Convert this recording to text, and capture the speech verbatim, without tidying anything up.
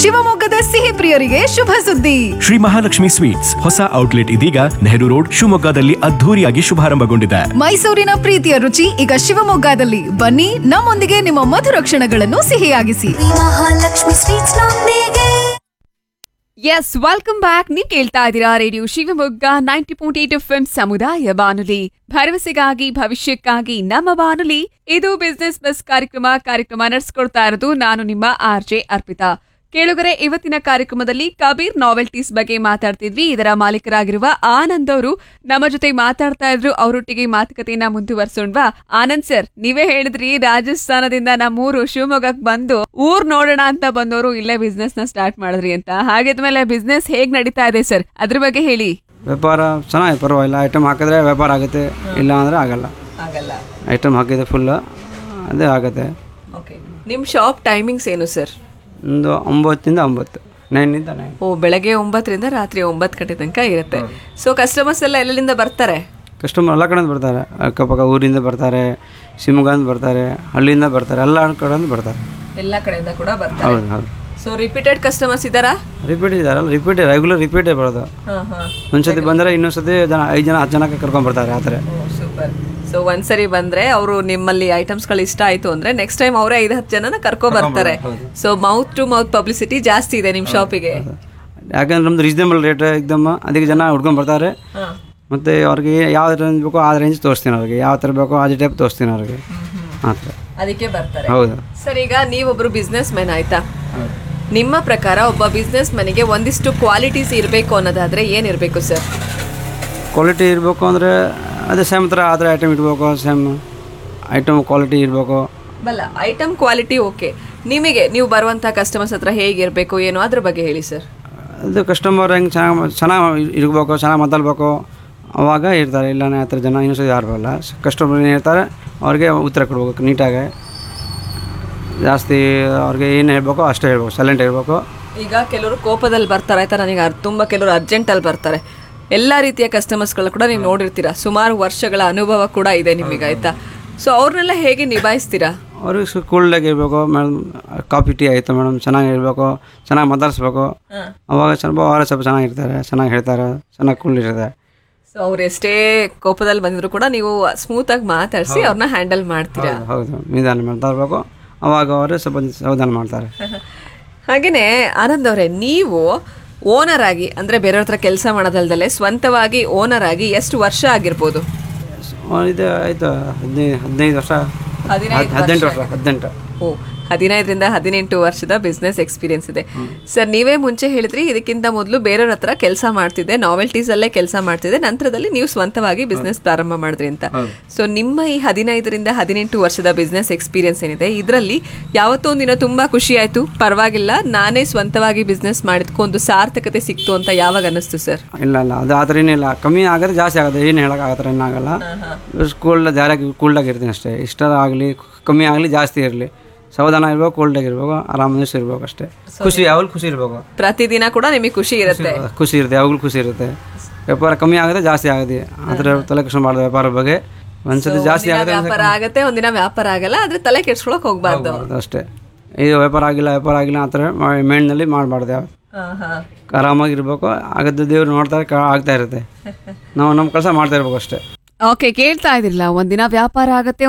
ಶಿವಮೊಗ್ಗದ ಸಿಹಿ ಪ್ರಿಯರಿಗೆ ಶುಭ ಸುದ್ದಿ. ಶ್ರೀ ಮಹಾಲಕ್ಷ್ಮಿ ಸ್ವೀಟ್ಸ್ ಹೊಸ ಔಟ್ಲೆಟ್ ಇದೀಗ ನೆಹರು ರೋಡ್ ಶಿವಮೊಗ್ಗದಲ್ಲಿ ಅದ್ಧೂರಿಯಾಗಿ ಶುಭಾರಂಭಗೊಂಡಿದೆ. ಮೈಸೂರಿನ ಪ್ರೀತಿಯ ರುಚಿ ಈಗ ಶಿವಮೊಗ್ಗದಲ್ಲಿ. ಬನ್ನಿ, ನಮ್ಮೊಂದಿಗೆ ನಿಮ್ಮ ಮಧುರ ಕ್ಷಣಗಳನ್ನು ಸಿಹಿಯಾಗಿಸಿ. ಮಹಾಲಕ್ಷ್ಮಿ ಸ್ವೀಟ್ಸ್ ನೊಂದಿಗೆ. S, welcome back. ನೀವು ಕೇಳ್ತಾ ಇದ್ದೀರಾ radio Shivamogga ninety point eight F M ಸಮುದಾಯ ಬಾನುಲಿ, ಭರವಸೆಗಾಗಿ ಭವಿಷ್ಯಕ್ಕಾಗಿ ನಮ್ಮ ಬಾನುಲಿ. ಇದು ಬಿಸ್ನೆಸ್ ಬಸ್ ಕಾರ್ಯಕ್ರಮ ಕಾರ್ಯಕ್ರಮ ನಡೆಸ್ಕೊಡ್ತಾ ಇರೋದು ನಾನು ನಿಮ್ಮ ಆರ್ ಜೆ ಅರ್ಪಿತಾ. ಕೇಳುಗರೆ, ಇವತ್ತಿನ ಕಾರ್ಯಕ್ರಮದಲ್ಲಿ ಕಬೀರ್ ನಾವೆಲ್ಟೀಸ್ ಬಗ್ಗೆ ಮಾತಾಡ್ತಿದ್ವಿ. ಇದರ ಮಾಲೀಕರಾಗಿರುವ ಆನಂದ್ ಅವರು ನಮ್ಮ ಜೊತೆ ಮಾತಾಡ್ತಾ ಇದ್ರು. ಅವರೊಟ್ಟಿಗೆ ಮಾತುಕತೆಯನ್ನ ಮುಂದುವರ್ಸೋಣ್ವಾ? ಆನಂದ್ ಸರ್, ನೀವೇ ಹೇಳಿದ್ರಿ ರಾಜಸ್ಥಾನದಿಂದ ನಮ್ಮೂರು ಶಿವಮೊಗ್ಗಕ್ಕೆ ಬಂದು ಊರ್ ನೋಡೋಣ ಅಂತ ಬಂದವರು ಇಲ್ಲೇ ಬಿಸ್ನೆಸ್ ನ ಸ್ಟಾರ್ಟ್ ಮಾಡಿದ್ರಿ ಅಂತ. ಹಾಗಿದ್ಮೇಲೆ ಬಿಸ್ನೆಸ್ ಹೇಗ್ ನಡೀತಾ ಇದೆ ಸರ್, ಅದ್ರ ಬಗ್ಗೆ ಹೇಳಿ. ವ್ಯಾಪಾರ ಚೆನ್ನಾಗಿ, ಪರವಾಗಿಲ್ಲ. ಐಟಮ್ ಹಾಕಿದ್ರೆ ವ್ಯಾಪಾರ ಆಗುತ್ತೆ, ಇಲ್ಲ ಅಂದರೆ ಆಗಲ್ಲ. ಆಗಲ್ಲ. ಐಟಮ್ ಹಾಕಿದ್ರೆ ಫುಲ್ ಅದೇ ಆಗುತ್ತೆ. ಓಕೆ, ನಿಮ್ಮ ಶಾಪ್ ಟೈಮಿಂಗ್ಸ್ ಏನು ಸರ್? ಒಂದು ಒಂಬತ್ತಿಂದ ಒಂಬತ್ತು, ನೈನಿಂದ ನೈನ್. ಓ, ಬೆಳಗ್ಗೆ ಒಂಬತ್ತರಿಂದ ರಾತ್ರಿ ಒಂಬತ್ತು ಗಂಟೆ ತನಕ ಇರುತ್ತೆ. ಸೊ ಕಸ್ಟಮರ್ಸ್ ಎಲ್ಲ ಎಲ್ಲೆಲ್ಲಿಂದ ಬರ್ತಾರೆ? ಕಸ್ಟಮರ್ ಎಲ್ಲ ಕಡೆಯಿಂದ ಬರ್ತಾರೆ. ಅಕ್ಕಪಕ್ಕ ಊರಿಂದ ಬರ್ತಾರೆ, ಶಿವಮೊಗ್ಗದಿಂದ ಬರ್ತಾರೆ, ಹಳ್ಳಿಯಿಂದ ಬರ್ತಾರೆ, ಎಲ್ಲ ಕಡೆಯಿಂದ ಬರ್ತಾರೆ. ಎಲ್ಲ ಕಡೆಯಿಂದ ಕೂಡ ಬರ್ತಾರೆ. ಹೌದು ಹೌದು. ಸೊ ರಿಪೀಟೆಡ್ ಕಸ್ಟಮರ್ಸ್ ಇದ್ದಾರಾ? ರಿಪೀಟ್ ಇದ್ದಾರಲ್ಲ, ರಿಪೀಟ್ ರೆಗ್ಯುಲರ್ ರಿಪೀಟೇ ಬರೋದು. ಒಂದ್ಸತಿ ಬಂದರೆ ಇನ್ನೊಂದು ಸತಿ ಜನ ಐದು ಜನ ಹತ್ತು ಜನಕ್ಕೆ ಕರ್ಕೊಂಡು ಬರ್ತಾರೆ ಆ ಥರ. ಸೂಪರ್. ಸೊ ಒಂದ್ಸರಿ ಬಂದ್ರೆ ಅವರು ನಿಮ್ಮಲ್ಲಿ ಐಟಮ್ಸ್ಗಳು ಇಷ್ಟ ಆಯ್ತು ಅಂದ್ರೆ ನೆಕ್ಸ್ಟ್ ಟೈಮ್ ಅವರೇ ಐದು ಹತ್ತು ಜನನ ಕರ್ಕೊ ಬರ್ತಾರೆ. So mouth to mouth publicity ಜಾಸ್ತಿ ಇದೆ ನಿಮ್ಮ ಶಾಪಿಗೆ. ಯಾಕಂದ್ರೆ ನಮ್ದು ರೀಸನೇಬಲ್ ರೇಟ್ ಎಕ್ದಮ್, ಅದಕ್ಕೆ ಜನ ಹುಡ್ಕೊಂಡು ಬರ್ತಾರೆ. ಮತ್ತು ಅವ್ರಿಗೆ ಯಾವ ರೇಂಜ್ ಬೇಕೋ ಆ ರೇಂಜ್ ತೋರಿಸ್ತೀನಿ ಅವ್ರಿಗೆ, ಯಾವ ಥರ ಬೇಕೋ ಅದೇ ಟೈಪ್ ತೋರಿಸ್ತೀನಿ ಅವ್ರಿಗೆ ಆ ಥರ. ಅದಕ್ಕೆ ಬರ್ತಾರೆ. ಹೌದು ಸರ್, ಈಗ ನೀವೊಬ್ರು ಬಿಸ್ನೆಸ್ ಮ್ಯಾನ್ ಆಯ್ತಾ? ನಿಮ್ಮ ಪ್ರಕಾರ ಒಬ್ಬ ಬಿಸ್ನೆಸ್ ಮ್ಯಾನಿಗೆ ಒಂದಿಷ್ಟು ಕ್ವಾಲಿಟೀಸ್ ಇರಬೇಕು ಅನ್ನೋದಾದ್ರೆ ಏನಿರಬೇಕು ಸರ್? ಕ್ವಾಲಿಟಿ ಇರಬೇಕು ಅಂದರೆ ಅದೇ ಸೇಮ್ ಥರ ಆ ಥರ ಐಟಮ್ ಇಡಬೇಕು, ಸೇಮ್ ಐಟಮ್ ಕ್ವಾಲಿಟಿ ಇರಬೇಕು. ಬಲ್ಲ ಐಟಮ್ ಕ್ವಾಲಿಟಿ ಓಕೆ. ನಿಮಗೆ ನೀವು ಬರುವಂಥ ಕಸ್ಟಮರ್ಸ್ ಹತ್ರ ಹೇಗಿರಬೇಕು ಏನು, ಅದ್ರ ಬಗ್ಗೆ ಹೇಳಿ ಸರ್. ಅದು ಕಸ್ಟಮರ್ ಹೆಂಗೆ ಚೆನ್ನಾಗಿ ಚೆನ್ನಾಗಿ ಇರಬೇಕು, ಚೆನ್ನಾಗಿ ಮಾತಾಡಬೇಕು, ಅವಾಗ ಇರ್ತಾರೆ. ಇಲ್ಲಾಂದರೆ ಆ ಥರ ಜನ ಇನ್ನೂ ಸಹ ಯಾರು ಬರಲ್ಲ. ಕಸ್ಟಮರ್ ಏನು ಇರ್ತಾರೆ ಅವ್ರಿಗೆ ಉತ್ತರ ಕೊಡ್ಬೇಕು ನೀಟಾಗಿ. ಜಾಸ್ತಿ ಅವ್ರಿಗೆ ಏನು ಹೇಳ್ಬೇಕು ಅಷ್ಟೇ ಹೇಳ್ಬೇಕು, ಸೈಲೆಂಟ್ ಇರಬೇಕು. ಈಗ ಕೆಲವರು ಕೋಪದಲ್ಲಿ ಬರ್ತಾರೆ ಆಯ್ತಾ, ನನಗೆ ತುಂಬ ಕೆಲವರು ಅರ್ಜೆಂಟಲ್ಲಿ ಬರ್ತಾರೆ. ಎಲ್ಲ ರೀತಿಯ ಕಸ್ಟಮರ್ಸ್ಗಳು ಕೂಡ ನೀವು ನೋಡಿರ್ತೀರಾ, ಸುಮಾರು ವರ್ಷಗಳ ಅನುಭವ ಕೂಡ ಇದೆ ನಿಮಗೆ ಆಯ್ತಾ. ಸೊ ಅವ್ರನ್ನೆಲ್ಲ ಹೇಗೆ ನಿಭಾಯಿಸ್ತೀರಾ? ಅವ್ರಿಗೆ ಸು ಕೂಲ್ಡಾಗಿ ಇರಬೇಕು ಮೇಡಮ್. ಕಾಫಿ ಟೀ ಆಯಿತು ಮೇಡಮ್, ಚೆನ್ನಾಗಿರ್ಬೇಕು, ಚೆನ್ನಾಗಿ ಮಾತಾಡಿಸ್ಬೇಕು. ಅವಾಗ ಸ್ವಲ್ಪ ಅವರೇ ಸ್ವಲ್ಪ ಚೆನ್ನಾಗಿರ್ತಾರೆ, ಚೆನ್ನಾಗಿ ಹೇಳ್ತಾರೆ, ಚೆನ್ನಾಗಿ ಕೂಲ್ ಇರ್ತಾರೆ. ಸೊ ಅವ್ರು ಎಷ್ಟೇ ಕೋಪದಲ್ಲಿ ಬಂದಿದ್ರು ಕೂಡ ನೀವು ಸ್ಮೂತಾಗಿ ಮಾತಾಡಿಸಿ ಅವ್ರನ್ನ ಹ್ಯಾಂಡಲ್ ಮಾಡ್ತೀರಾ? ಹೌದು, ನಿಧಾನ ಮಾತಾಡಬೇಕು, ಅವಾಗ ಅವರೇ ಸ್ವಲ್ಪ ಸಾವಧಾನ ಮಾಡ್ತಾರೆ. ಹಾಗೆಯೇ ಆನಂದ್ ಅವರೇ, ನೀವು ಓನರ್ ಆಗಿ ಅಂದರೆ ಬೇರೆಯವ್ರ ಹತ್ರ ಕೆಲಸ ಮಾಡೋದಲ್ದಲ್ಲೇ ಸ್ವಂತವಾಗಿ ಓನರ್ ಆಗಿ ಎಷ್ಟು ವರ್ಷ ಆಗಿರ್ಬೋದು? ಇದು ಆಯಿತು ಹದಿನೈದು ಹದಿನೈದು ವರ್ಷ ಹದಿನೆಂಟು ವರ್ಷ ಹದಿನೆಂಟು ಓ, ಹದಿನೈದರಿಂದ ಹದಿನೆಂಟು ವರ್ಷದ ಬಿಸ್ನೆಸ್ ಎಕ್ಸ್ಪೀರಿಯನ್ಸ್ ಇದೆ ಸರ್. ನೀವೇ ಮುಂಚೆ ಹೇಳಿದ್ರಿ ಇದಕ್ಕಿಂತ ಮೊದಲು ಬೇರೆಯವ್ರ ಹತ್ರ ಕೆಲಸ ಮಾಡ್ತಿದ್ದೆ, ನಾವೆಲ್ಟೀಸ್ ಅಲ್ಲೇ ಕೆಲಸ ಮಾಡ್ತಿದ್ದೆ, ನಂತರದಲ್ಲಿ ನೀವು ಸ್ವಂತವಾಗಿ ಬಿಸ್ನೆಸ್ ಪ್ರಾರಂಭ ಮಾಡಿದ್ರಿ ಅಂತ. ಸೊ ನಿಮ್ಮ ಈ ಹದಿನೈದರಿಂದ ಹದಿನೆಂಟು ವರ್ಷದ ಬಿಸ್ನೆಸ್ ಎಕ್ಸ್ಪೀರಿಯನ್ಸ್ ಏನಿದೆ, ಇದರಲ್ಲಿ ಯಾವತ್ತೋ ಒಂದಿನ ತುಂಬಾ ಖುಷಿ ಆಯ್ತು, ಪರವಾಗಿಲ್ಲ ನಾನೇ ಸ್ವಂತವಾಗಿ ಬಿಸ್ನೆಸ್ ಮಾಡಿದ್ಕೊಂದು ಸಾರ್ಥಕತೆ ಸಿಕ್ತು ಅಂತ ಯಾವಾಗ ಅನ್ನಿಸ್ತು ಸರ್? ಇಲ್ಲ ಇಲ್ಲ, ಅದು ಆ ಥರ ಏನಿಲ್ಲ. ಕಮ್ಮಿ ಆಗೋದು ಜಾಸ್ತಿ ಆಗೋದು, ಏನು ಹೇಳೋಕೆ ಆ ಥರ ಏನಾಗಲ್ಲ. ಕೂಲ್ಡ್ ದಾರಾಗಿ ಕೂಲ್ಡಾಗಿ ಇರ್ತೀನಿ ಅಷ್ಟೇ. ಇಷ್ಟ ಆಗಲಿ ಕಮ್ಮಿ ಆಗಲಿ ಜಾಸ್ತಿ ಇರಲಿ, ಸಾವಧಾನ ಇರ್ಬೇಕು, ಕೋಲ್ಡಾಗಿ ಇರ್ಬೇಕು, ಆರಾಮನೇಸ್ ಇರ್ಬೇಕು ಅಷ್ಟೇ. ಖುಷಿ ಯಾವಾಗಲೂ ಖುಷಿ ಇರಬೇಕು. ಪ್ರತಿದಿನ ಕೂಡ ನಿಮಗೆ ಖುಷಿ ಇರುತ್ತೆ? ಖುಷಿ ಇರುತ್ತೆ, ಯಾವಾಗಲೂ ಖುಷಿ ಇರುತ್ತೆ. ವ್ಯಾಪಾರ ಕಮ್ಮಿ ಆಗುತ್ತೆ ಜಾಸ್ತಿ ಆಗುತ್ತೆ, ಆ ಥರ ತಲೆ ಕೆಡಿಸ್ಕೊಂಡು ಮಾಡೋದು ವ್ಯಾಪಾರ ಬಗ್ಗೆ. ಒಂದ್ಸತಿ ಜಾಸ್ತಿ ಆಗುತ್ತೆ, ವ್ಯಾಪಾರ ಆಗುತ್ತೆ, ಒಂದಿನ ವ್ಯಾಪಾರ ಆಗಲ್ಲ, ಆದ್ರೆ ತಲೆ ಕೆಡ್ಸ್ಕೊಳಕ್ ಹೋಗ್ಬಾರ್ದು ಅಷ್ಟೇ. ಇದು ವ್ಯಾಪಾರ ಆಗಿಲ್ಲ ವ್ಯಾಪಾರ ಆಗಿಲ್ಲ ಆ ಥರ ಮೇಣ್ನಲ್ಲಿ ಮಾಡಬಾರ್ದು. ಯಾವ ಆರಾಮಾಗಿರ್ಬೇಕು, ಆಗದ್ದು ದೇವ್ರು ನೋಡ್ತಾರೆ, ಆಗ್ತಾ ಇರುತ್ತೆ. ನಾವು ನಮ್ಮ ಕೆಲಸ ಮಾಡ್ತಾ ಇರ್ಬೇಕು ಅಷ್ಟೇ. ಓಕೆ, ಕೇಳ್ತಾ ಇದ್ರಿಲ್ಲ, ಒಂದಿನ ವ್ಯಾಪಾರ ಆಗತ್ತೆ,